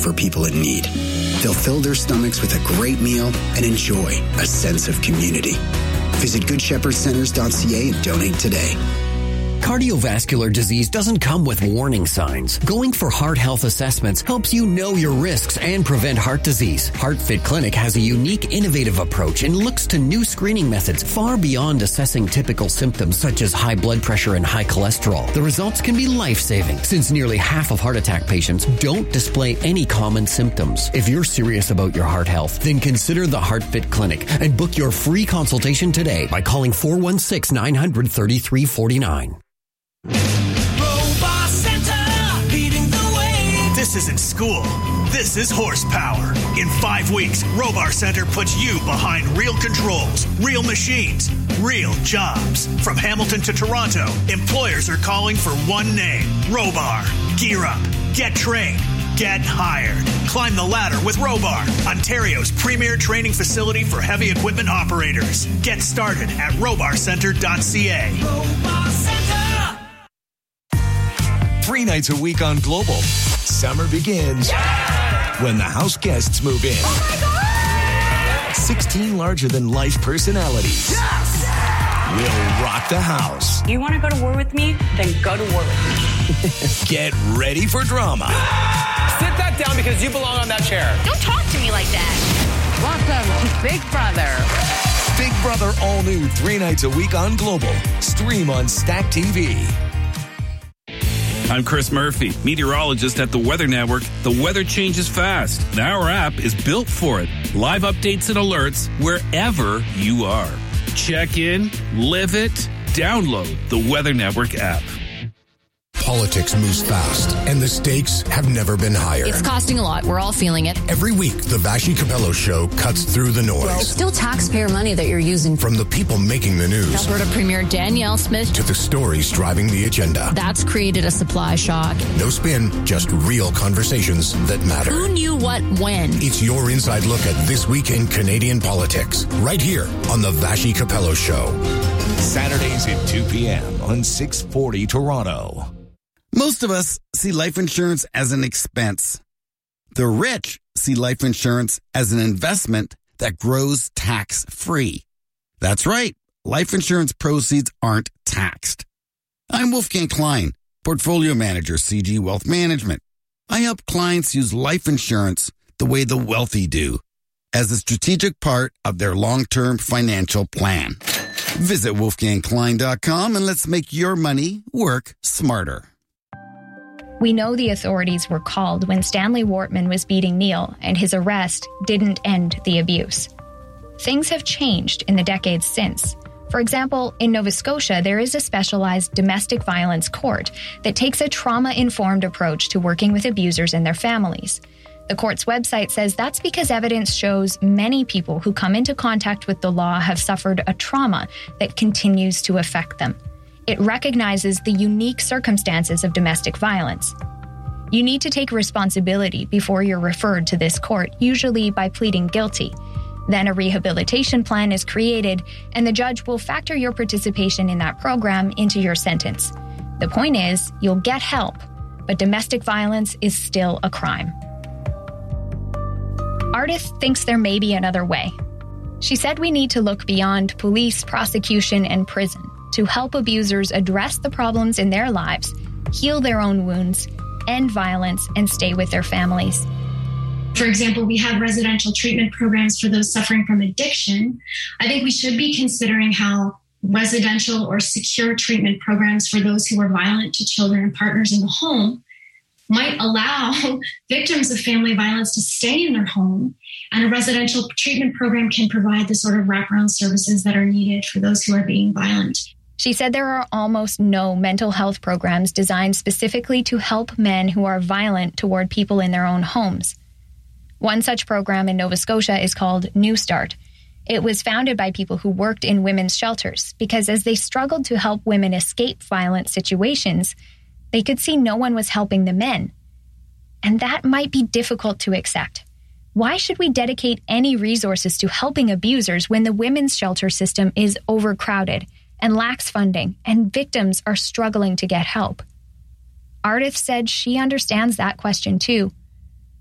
for people in need. They'll fill their stomachs with a great meal and enjoy a sense of community. Visit GoodShepherdCenters.ca and donate today. Cardiovascular disease doesn't come with warning signs. Going for heart health assessments helps you know your risks and prevent heart disease. HeartFit Clinic has a unique, innovative approach and looks to new screening methods far beyond assessing typical symptoms such as high blood pressure and high cholesterol. The results can be life-saving since nearly half of heart attack patients don't display any common symptoms. If you're serious about your heart health, then consider the HeartFit Clinic and book your free consultation today by calling 416-900-3349. Robot Center, leading the way. This isn't school. This is horsepower. In 5 weeks, Robar Center puts you behind real controls, real machines, real jobs. From Hamilton to Toronto, employers are calling for one name, Robar. Gear up, get trained, get hired. Climb the ladder with Robar, Ontario's premier training facility for heavy equipment operators. Get started at robarcenter.ca. Robar Center. 3 nights a week on Global. Summer begins when the house guests move in. Oh my God! 16 larger-than-life personalities will rock the house. You want to go to war with me? Then go to war with me. Get ready for drama. Sit that down because you belong on that chair. Don't talk to me like that. Welcome to Big Brother. Big Brother all new 3 nights a week on Global. Stream on Stack TV. I'm Chris Murphy, meteorologist at the Weather Network. The weather changes fast, and our app is built for it. Live updates and alerts wherever you are. Check in, live it, download the Weather Network app. Politics moves fast, and the stakes have never been higher. It's costing a lot. We're all feeling it. Every week, the Vassy Capello Show cuts through the noise. It's still taxpayer money that you're using. From the people making the news. Alberta Premier Danielle Smith. To the stories driving the agenda. That's created a supply shock. No spin, just real conversations that matter. Who knew what when? It's your inside look at this week in Canadian politics. Right here on the Vassy Capello Show. Saturdays at 2 p.m. on 640 Toronto. Most of us see life insurance as an expense. The rich see life insurance as an investment that grows tax-free. That's right. Life insurance proceeds aren't taxed. I'm Wolfgang Klein, Portfolio Manager, CG Wealth Management. I help clients use life insurance the way the wealthy do, as a strategic part of their long-term financial plan. Visit wolfgangklein.com and let's make your money work smarter. We know the authorities were called when Stanley Wortman was beating Neil, and his arrest didn't end the abuse. Things have changed in the decades since. For example, in Nova Scotia, there is a specialized domestic violence court that takes a trauma-informed approach to working with abusers and their families. The court's website says that's because evidence shows many people who come into contact with the law have suffered a trauma that continues to affect them. It recognizes the unique circumstances of domestic violence. You need to take responsibility before you're referred to this court, usually by pleading guilty. Then a rehabilitation plan is created, and the judge will factor your participation in that program into your sentence. The point is, you'll get help, but domestic violence is still a crime. Ardith thinks there may be another way. She said we need to look beyond police, prosecution, and prison to help abusers address the problems in their lives, heal their own wounds, end violence, and stay with their families. For example, we have residential treatment programs for those suffering from addiction. I think we should be considering how residential or secure treatment programs for those who are violent to children and partners in the home might allow victims of family violence to stay in their home, and a residential treatment program can provide the sort of wraparound services that are needed for those who are being violent. She said there are almost no mental health programs designed specifically to help men who are violent toward people in their own homes. One such program in Nova Scotia is called New Start. It was founded by people who worked in women's shelters because as they struggled to help women escape violent situations, they could see no one was helping the men. And that might be difficult to accept. Why should we dedicate any resources to helping abusers when the women's shelter system is overcrowded and lacks funding, and victims are struggling to get help? Ardith said she understands that question too.